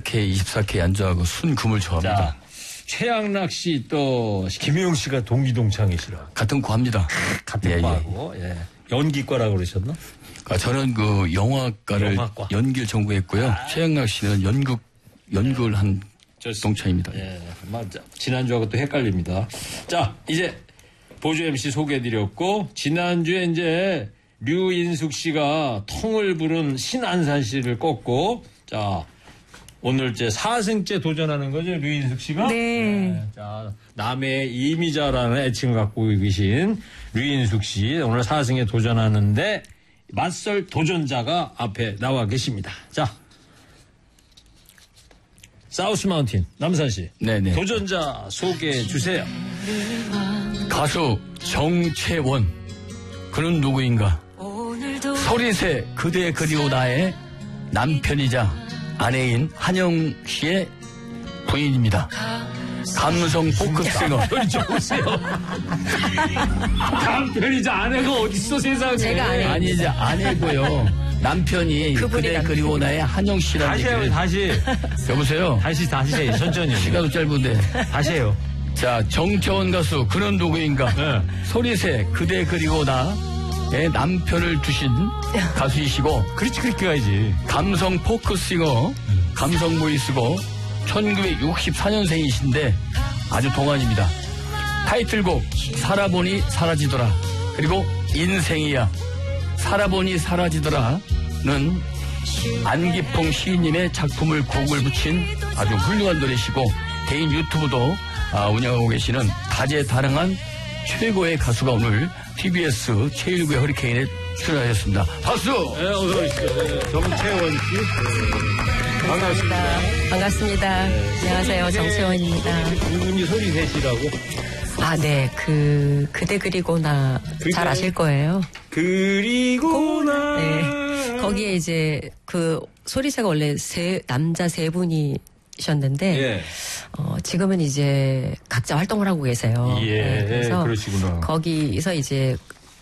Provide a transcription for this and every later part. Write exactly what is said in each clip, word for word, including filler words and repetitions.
케이, 이십사 케이 안주하고 순금을 좋아합니다. 자, 최양락 씨 또 김효영 씨가 동기동창이시라. 같은 과입니다. 같은 예, 과고 예. 연기과라고 그러셨나? 아, 저는 그 영화과를 영화과. 연기를 전공했고요. 아. 최양락 씨는 연극 연극을 한 좋습니다. 동창입니다. 예, 맞아. 지난주하고 또 헷갈립니다. 자, 이제 보조 엠씨 소개해드렸고 지난주에 이제 류인숙 씨가 통을 부른 신안산 씨를 꺾고 자 오늘 이제 사승째 도전하는 거죠 류인숙 씨가. 네. 네. 자 남의 이미자라는 애칭을 갖고 계신 류인숙 씨 오늘 사승에 도전하는데 맞설 도전자가 앞에 나와 계십니다. 자 사우스 마운틴 남산 씨. 네네. 도전자 소개해 주세요. 가수 정채원. 그는 누구인가? 소리새 그대 그리워 나의 남편이자 아내인 한영 씨의 부인입니다. 감성 포크싱어. 편이 좋으세요. 남편이자 아내가 어딨어 세상에. 제가 아내. 아니 이제 아내고요. 남편이 그대 남편이요. 그리워 나의 한영 씨라는 다시 해요, 얘기를. 다시. 여보세요? 다시, 다시 해요, 천천히. 시간도 짧은데. 다시 해요. 자, 정채원 가수 그는 누구인가? 네. 소리새 그대 그리고 나의 남편을 두신 가수이시고 그렇지, 그렇게 가야지. 감성 포크싱어, 감성 보이스고 천구백육십사 년생이신데 아주 동안입니다. 타이틀곡 살아보니 사라지더라 그리고 인생이야 살아보니 사라지더라는 안기풍 시인님의 작품을 곡을 붙인 아주 훌륭한 노래시고 개인 유튜브도 아, 운영하고 계시는 다재다능한 최고의 가수가 오늘 티비에스 제일구의 허리케인에 출연하셨습니다. 박수! 네, 어서오십시오. 네, 정채원 씨. 반갑습니다. 반갑습니다. 네. 안녕하세요. 정채원입니다. 이분이 소리셋이라고. 아, 네. 그, 그대 그리고 나 잘 아실 거예요. 그리고 나. 네. 거기에 이제 그 소리새가 원래 세, 남자 세 분이 셨는데 예. 어, 지금은 이제 각자 활동을 하고 계세요. 예, 네, 그래서 그러시구나. 거기서 이제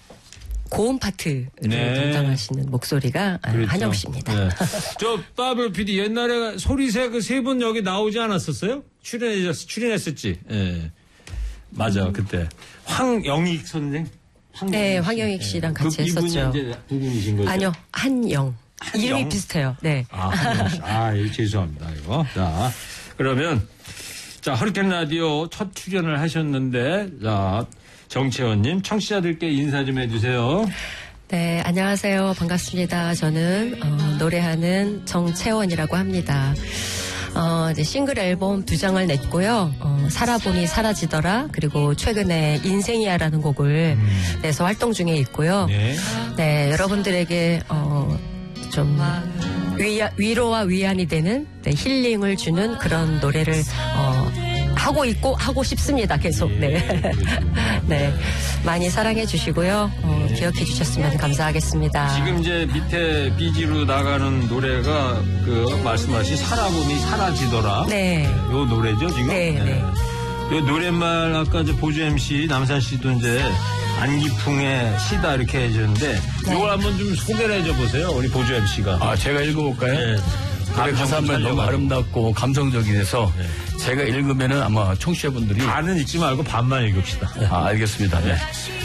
고음 파트를 네. 담당하시는 목소리가 그렇죠. 한영 씨입니다. 네. 저 빠블 피디 옛날에 소리새 그 세 분 여기 나오지 않았었어요? 출연했 출연했었지. 예. 맞아 그때 황영익 선생. 황영익 네, 씨. 황영익 씨랑 그, 같이 이분이 했었죠. 이제 두 분이신 거죠? 아니요, 한영. 한영? 이름이 비슷해요. 네. 아, 한영 씨. 아, 이거 죄송합니다 이거. 자, 그러면 자 허리케인 라디오 첫 출연을 하셨는데 자 정채원님 청취자들께 인사 좀 해주세요. 네, 안녕하세요. 반갑습니다. 저는 어, 노래하는 정채원이라고 합니다. 어, 이제 싱글 앨범 두 장을 냈고요. 어, 살아보니 사라지더라. 그리고 최근에 인생이야라는 곡을 음. 내서 활동 중에 있고요. 네. 네, 여러분들에게 어, 좀 위, 위로와 위안이 되는 네, 힐링을 주는 그런 노래를 어, 하고 있고 하고 싶습니다. 계속. 네. 네. 많이 사랑해 주시고요. 어, 네. 기억해 주셨으면 감사하겠습니다. 지금 이제 밑에 비지로 나가는 노래가 그 말씀하신 살아보니 사라지더라. 네. 요 노래죠, 지금? 네, 네. 요 노랫말 아까 이제 보조 엠씨 남산 씨도 이제 안기풍의 시다 이렇게 해주는데 네. 이걸 한번 좀 소개를 해줘 보세요. 우리 보조 엠씨가. 아, 제가 읽어볼까요? 네. 노래 가사만 너무 아름답고 감성적이라서 네. 제가 읽으면은 아마 청취자분들이 반은 읽지 말고 반만 읽읍시다. 네. 아, 알겠습니다. 네.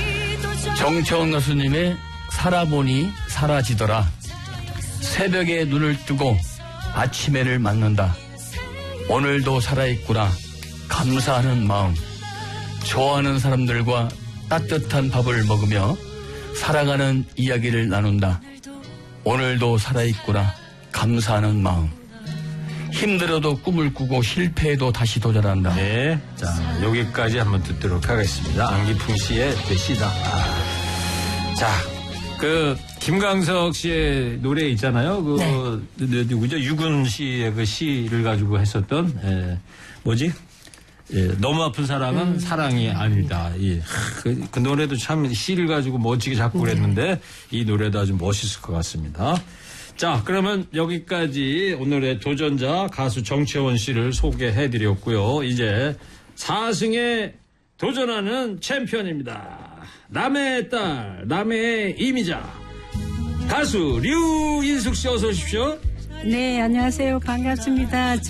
정채원 가수님의 살아보니 사라지더라. 새벽에 눈을 뜨고 아침에를 맞는다. 오늘도 살아있구나. 감사하는 마음. 좋아하는 사람들과 따뜻한 밥을 먹으며 살아가는 이야기를 나눈다. 오늘도 살아있구나. 감사하는 마음. 힘들어도 꿈을 꾸고 실패해도 다시 도전한다. 네. 자, 여기까지 한번 듣도록 하겠습니다. 안기풍 씨의 시다. 아. 자, 그, 김광석 씨의 노래 있잖아요. 그, 네. 누구죠? 유근 씨의 그 시를 가지고 했었던, 에, 뭐지? 예, 너무 아픈 사랑은 음. 사랑이 아니다. 예. 그, 그 노래도 참 시를 가지고 멋지게 작곡을 네. 했는데 이 노래도 아주 멋있을 것 같습니다. 자, 그러면 여기까지 오늘의 도전자 가수 정채원 씨를 소개해드렸고요. 이제 사승에 도전하는 챔피언입니다. 남의 딸, 남의 이미자 가수 류인숙 씨 어서 오십시오. 네, 안녕하세요. 반갑습니다.